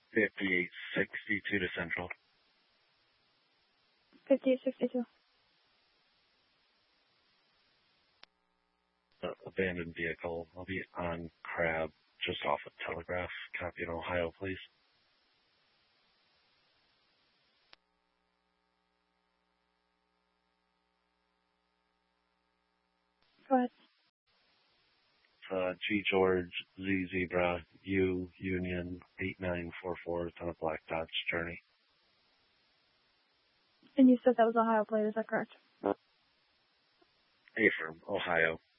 5862 to Central. 5862. Abandoned vehicle. I'll be on Crab, just off of Telegraph. Copy in Ohio, please. Go ahead. G George, Z Zebra, U Union 8944. It's on a black Dodge Journey. And you said that was Ohio plate, is that correct? A from Ohio.